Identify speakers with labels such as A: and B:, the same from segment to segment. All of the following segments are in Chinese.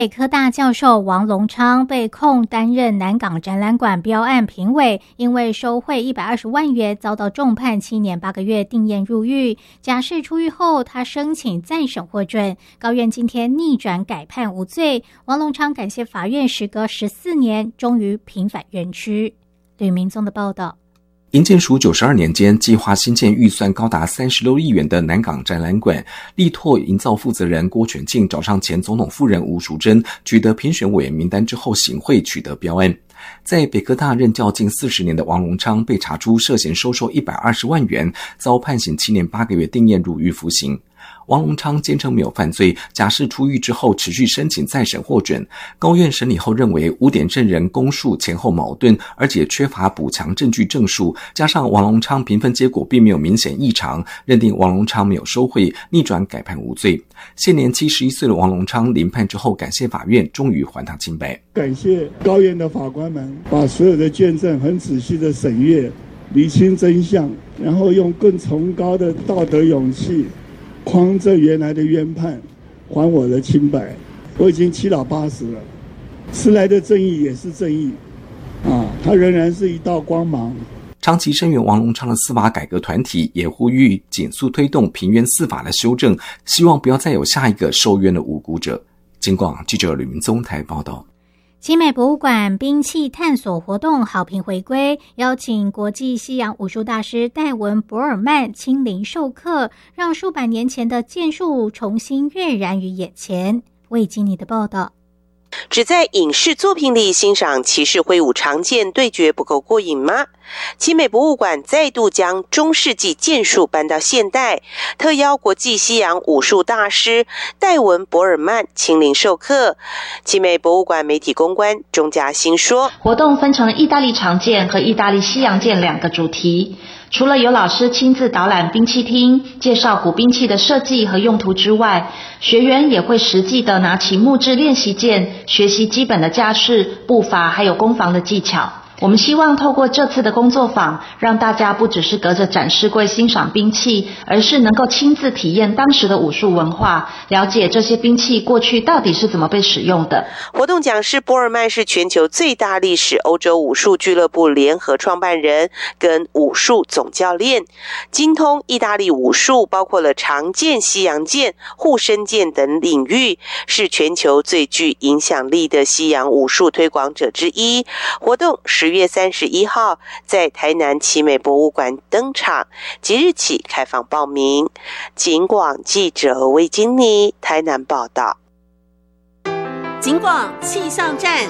A: 北科大教授王龙昌被控担任南港展览馆标案评委，因为收贿120万元，遭到重判7年8个月定谳入狱。假释出狱后，他申请再审获准，高院今天逆转改判无罪。王龙昌感谢法院，时隔14年，终于平返原区。吕明宗的报道。
B: 营建署92年间计划新建预算高达36亿元的南港展览馆，力拓营造负责人郭全敬找上前总统夫人吴淑珍，取得评选委员名单之后行贿取得标案。在北科大任教近40年的王龙昌被查出涉嫌收受120万元，遭判刑7年8个月定谳入狱服刑。王龙昌坚称没有犯罪，假释出狱之后持续申请再审获准。高院审理后认为5点证人供述前后矛盾，而且缺乏补强证据证述，加上王龙昌评分结果并没有明显异常，认定王龙昌没有收贿，逆转改判无罪。现年71岁的王龙昌临判之后感谢法院终于还他清白。
C: 感谢高院的法官们把所有的卷证很仔细的审阅，厘清真相，然后用更崇高的道德勇气匡正原来的冤判，还我的清白。我已经7老80了，迟来的正义也是正义它仍然是一道光芒。
B: 长期声援王龙昌的司法改革团体也呼吁紧速推动平冤司法的修正，希望不要再有下一个受冤的无辜者。警广记者吕明宗台报道。
A: 奇美博物馆兵器探索活动好评回归，邀请国际西洋武术大师戴文·博尔曼亲临授课，让数百年前的剑术重新跃然于眼前。魏经理的报道。
D: 只在影视作品里欣赏骑士挥舞长剑对决不够过瘾吗？奇美博物馆再度将中世纪剑术搬到现代，特邀国际西洋武术大师戴文·博尔曼亲临授课。奇美博物馆媒体公关钟嘉欣说，
E: 活动分成意大利长剑和意大利西洋剑2个主题，除了有老师亲自导览兵器厅，介绍古兵器的设计和用途之外，学员也会实际的拿起木质练习剑，学习基本的架势、步伐还有攻防的技巧。我们希望透过这次的工作坊，让大家不只是隔着展示柜欣赏兵器，而是能够亲自体验当时的武术文化，了解这些兵器过去到底是怎么被使用的。
D: 活动讲师博尔曼是全球最大历史欧洲武术俱乐部联合创办人跟武术总教练，精通意大利武术，包括了长剑、西洋剑、护身剑等领域，是全球最具影响力的西洋武术推广者之一。活动10月31号在台南奇美博物馆登场，即日起开放报名。警广记者魏经理台南报道。
F: 警广气象站。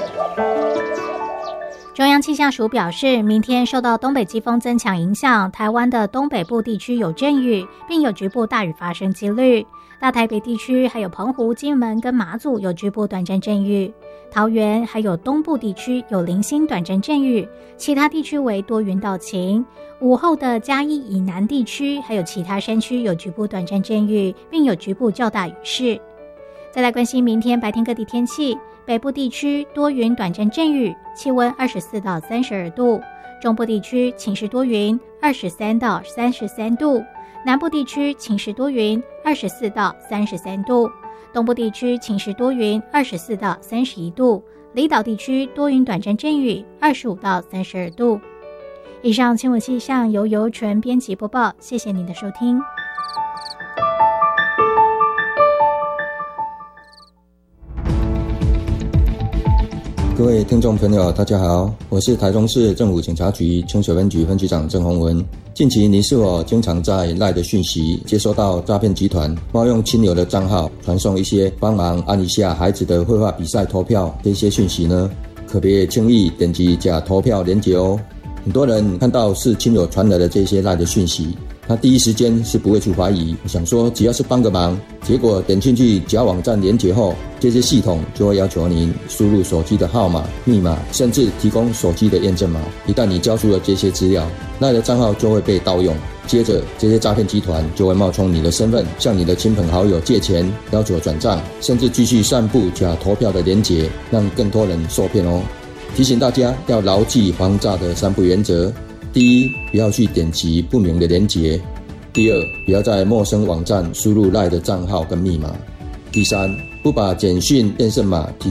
A: 中央气象署表示，明天受到东北季风增强影响，台湾的东北部地区有阵雨，并有局部大雨发生几率。大台北地区还有澎湖、金门跟马祖有局部短暂阵雨，桃园还有东部地区有零星短暂阵雨，其他地区为多云到晴。午后的嘉义以南地区还有其他山区有局部短暂阵雨，并有局部较大雨势。再来关心明天白天各地天气，北部地区多云短暂阵雨，气温24到32度；中部地区晴时多云，23到33度；南部地区晴时多云，24到33度；东部地区晴时多云，24到31度；离岛地区多云短暂阵雨，25到32度。以上新闻气象由尤纯编辑播报，谢谢您的收听。
G: 各位听众朋友大家好，我是台中市政府警察局清水分局分局长郑宏文。近期你是否经常在LINE的讯息接收到诈骗集团冒用亲友的账号传送一些帮忙按一下孩子的绘画比赛投票这些讯息呢？可别轻易点击假投票连结哦。很多人看到是亲友传来的这些LINE的讯息，他第一时间是不会去怀疑，想说只要是帮个忙，结果点进去假网站连结后，这些系统就会要求您输入手机的号码、密码，甚至提供手机的验证码。一旦你交出了这些资料，LINE的账号就会被盗用，接着这些诈骗集团就会冒充你的身份，向你的亲朋好友借钱，要求转账，甚至继续散布假投票的连结，让更多人受骗哦。提醒大家要牢记防诈的3不原则：第一，不要去点击不明的连结；第二，不要在陌生网站输入LINE的账号跟密码；第三， 不把简讯验证码提